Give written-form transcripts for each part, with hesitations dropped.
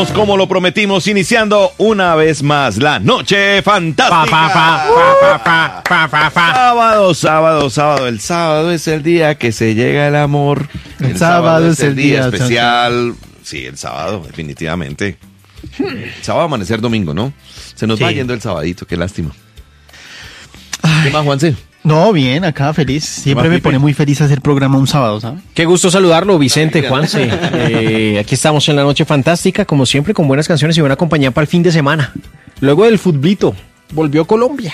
Como lo prometimos, iniciando una vez más la Noche Fantástica. Sábado. El sábado es el día que se llega el amor. El sábado es el día especial. Sí, el sábado, definitivamente. El sábado amanecer domingo, ¿no? Se nos va yendo el sabadito, qué lástima. ¿Qué más, Juanse? No, bien, acá feliz. Siempre me pone muy feliz hacer programa un sábado, ¿sabes? Qué gusto saludarlo, Vicente, Juanse. Aquí estamos en la Noche Fantástica, como siempre, con buenas canciones y buena compañía para el fin de semana. Luego del futbolito, volvió Colombia.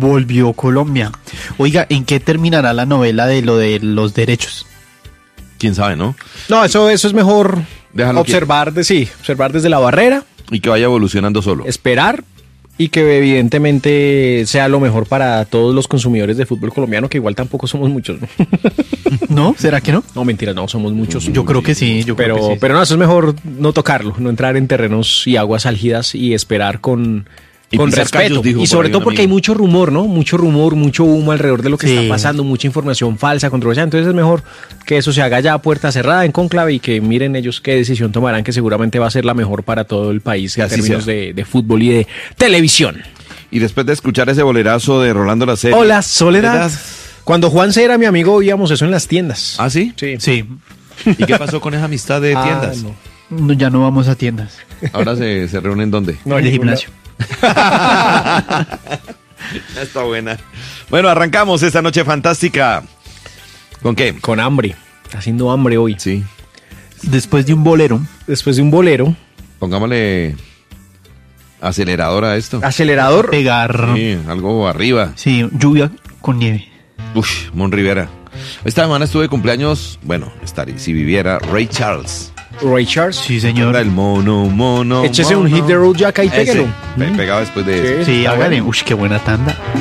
Oiga, ¿en qué terminará la novela de lo de los derechos? ¿Quién sabe, no? No, eso es mejor Déjalo observar desde la barrera. Y que vaya evolucionando solo. Esperar. Y que evidentemente sea lo mejor para todos los consumidores de fútbol colombiano, que igual tampoco somos muchos, ¿no? ¿No? ¿Será que no? No, mentira, no, somos muchos. Yo creo que sí, Pero no, eso es mejor no tocarlo, no entrar en terrenos y aguas álgidas y esperar con respeto. Y sobre todo porque hay mucho rumor, ¿no? Mucho rumor, mucho humo alrededor de lo que está pasando, mucha información falsa, controversial. Entonces es mejor que eso se haga ya a puerta cerrada, en cónclave, y que miren ellos qué decisión tomarán, que seguramente va a ser la mejor para todo el país en términos de fútbol y de televisión. Y después de escuchar ese bolerazo de Rolando la Serie. Hola, Soledad. Cuando Juanse era mi amigo, oíamos eso en las tiendas. ¿Ah, sí? Sí. ¿Y qué pasó con esa amistad de tiendas? No, ya no vamos a tiendas. Ahora se reúnen ¿dónde? No, en el gimnasio. Está buena. Bueno, arrancamos esta Noche Fantástica. ¿Con qué? Con hambre. Está haciendo hambre hoy. Sí. Después de un bolero. Pongámosle acelerador a esto. Acelerador. Pegar. Sí, algo arriba. Sí, lluvia con nieve. Mon Rivera. Esta semana estuve de cumpleaños, si viviera, Ray Charles. Sí, señor. El mono. Échese un hit de Road Jack y pégalo. Pegado después de eso. Sí, hágale. Qué buena tanda.